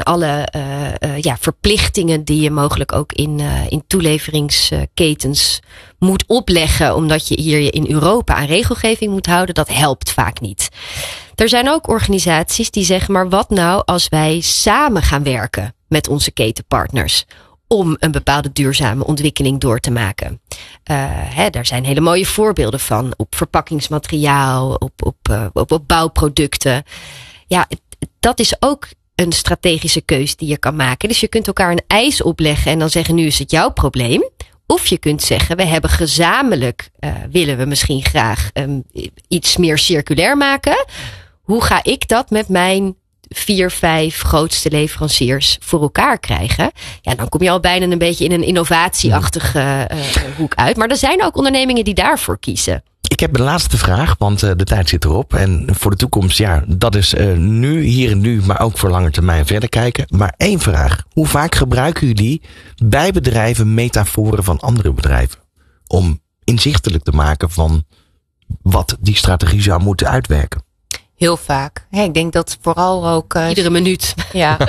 alle verplichtingen die je mogelijk ook in toeleveringsketens moet opleggen, omdat je hier in Europa aan regelgeving moet houden, dat helpt vaak niet. Er zijn ook organisaties die zeggen, maar wat nou als wij samen gaan werken met onze ketenpartners om een bepaalde duurzame ontwikkeling door te maken. Daar zijn hele mooie voorbeelden van op verpakkingsmateriaal, op bouwproducten. Ja, dat is ook een strategische keus die je kan maken. Dus je kunt elkaar een eis opleggen en dan zeggen, nu is het jouw probleem. Of je kunt zeggen, we hebben gezamenlijk, willen we misschien graag iets meer circulair maken. Hoe ga ik dat met mijn 4, 5 grootste leveranciers voor elkaar krijgen? Ja, dan kom je al bijna een beetje in een innovatieachtige hoek uit. Maar er zijn ook ondernemingen die daarvoor kiezen. Ik heb een laatste vraag, want de tijd zit erop. En voor de toekomst, ja, dat is nu, hier en nu, maar ook voor lange termijn verder kijken. Maar 1 vraag. Hoe vaak gebruiken jullie bij bedrijven metaforen van andere bedrijven? Om inzichtelijk te maken van wat die strategie zou moeten uitwerken. Heel vaak. Ik denk dat vooral ook iedere minuut. Ja.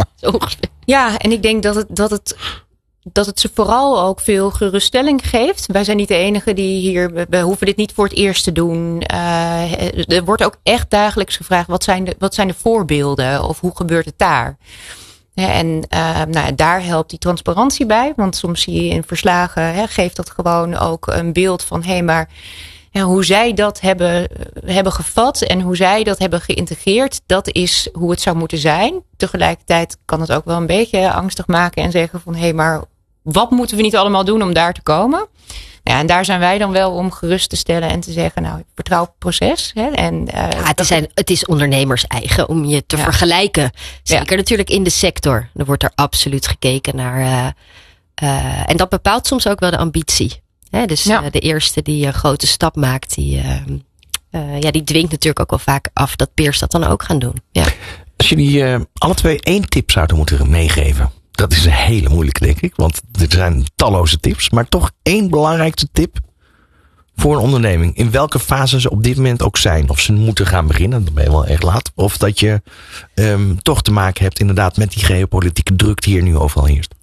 Ja, en ik denk dat het ze vooral ook veel geruststelling geeft. Wij zijn niet de enigen die hier, we hoeven dit niet voor het eerst te doen. Er wordt ook echt dagelijks gevraagd, wat zijn de voorbeelden? Of hoe gebeurt het daar? En daar helpt die transparantie bij. Want soms zie je in verslagen, geeft dat gewoon ook een beeld van, maar hoe zij dat hebben gevat en hoe zij dat hebben geïntegreerd, dat is hoe het zou moeten zijn. Tegelijkertijd kan het ook wel een beetje angstig maken en zeggen van, maar wat moeten we niet allemaal doen om daar te komen? Ja, en daar zijn wij dan wel om gerust te stellen en te zeggen, vertrouw op het proces. Het is ondernemers eigen om je te vergelijken. Zeker natuurlijk in de sector. Er wordt er absoluut gekeken naar. En dat bepaalt soms ook wel de ambitie. Dus de eerste die een grote stap maakt, die dwingt natuurlijk ook wel vaak af dat peers dat dan ook gaan doen. Ja. Als jullie alle 2 1 tip zouden moeten meegeven. Dat is een hele moeilijke, denk ik. Want er zijn talloze tips. Maar toch 1 belangrijkste tip voor een onderneming. In welke fase ze op dit moment ook zijn. Of ze moeten gaan beginnen. Dan ben je wel erg laat. Of dat je toch te maken hebt inderdaad met die geopolitieke druk die hier nu overal heerst.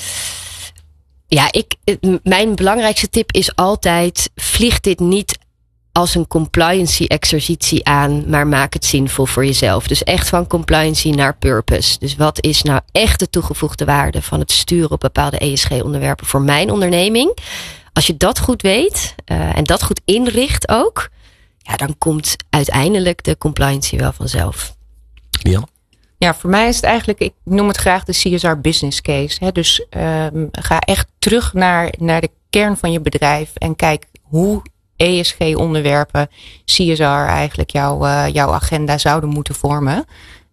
Ja, mijn belangrijkste tip is altijd, vlieg dit niet als een compliancy exercitie aan, maar maak het zinvol voor jezelf. Dus echt van compliancy naar purpose. Dus wat is nou echt de toegevoegde waarde van het sturen op bepaalde ESG-onderwerpen voor mijn onderneming? Als je dat goed weet en dat goed inricht ook, dan komt uiteindelijk de compliancy wel vanzelf. Ja. Ja, voor mij is het eigenlijk, ik noem het graag de CSR business case. Dus ga echt terug naar de kern van je bedrijf en kijk hoe ESG-onderwerpen, CSR eigenlijk jouw agenda zouden moeten vormen.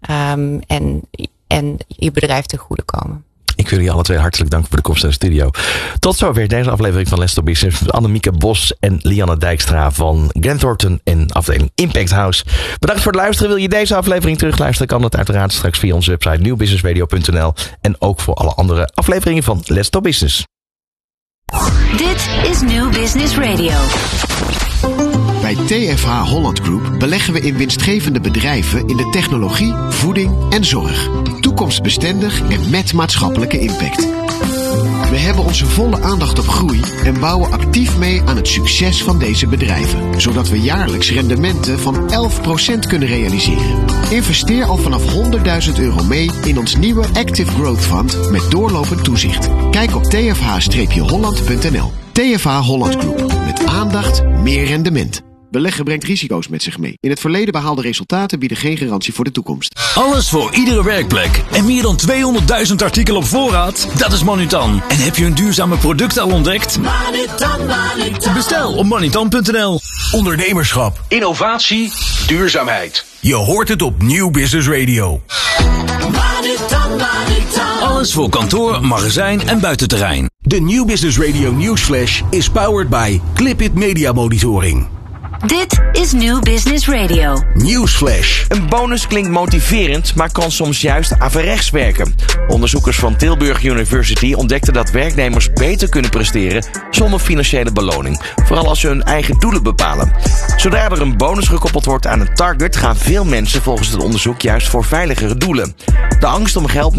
En je bedrijf ten goede komen. Ik wil jullie alle 2 hartelijk danken voor de komst naar de studio. Tot zover deze aflevering van Let's Talk Business. Annemieke Bos en Lianne Dijkstra van Grant Thornton en afdeling Impact House. Bedankt voor het luisteren. Wil je deze aflevering terugluisteren? Kan dat uiteraard straks via onze website nieuwbusinessradio.nl. En ook voor alle andere afleveringen van Let's Talk Business. Dit is New Business Radio. Bij TFH Holland Group beleggen we in winstgevende bedrijven in de technologie, voeding en zorg. Toekomstbestendig en met maatschappelijke impact. We hebben onze volle aandacht op groei en bouwen actief mee aan het succes van deze bedrijven. Zodat we jaarlijks rendementen van 11% kunnen realiseren. Investeer al vanaf €100.000 mee in ons nieuwe Active Growth Fund met doorlopend toezicht. Kijk op tfh-holland.nl. TFH Holland Group. Met aandacht, meer rendement. Beleggen brengt risico's met zich mee. In het verleden behaalde resultaten bieden geen garantie voor de toekomst. Alles voor iedere werkplek. En meer dan 200.000 artikelen op voorraad? Dat is Manutan. En heb je een duurzame product al ontdekt? Manutan. Bestel op manutan.nl. Ondernemerschap, innovatie, duurzaamheid. Je hoort het op Nieuw Business Radio. Manutan. Alles voor kantoor, magazijn en buitenterrein. De Nieuw Business Radio Nieuwsflash is powered by Clipit Media Monitoring. Dit is New Business Radio. Nieuwsflash. Een bonus klinkt motiverend, maar kan soms juist averechts werken. Onderzoekers van Tilburg University ontdekten dat werknemers beter kunnen presteren zonder financiële beloning. Vooral als ze hun eigen doelen bepalen. Zodra er een bonus gekoppeld wordt aan een target, gaan veel mensen volgens het onderzoek juist voor veiligere doelen. De angst om geld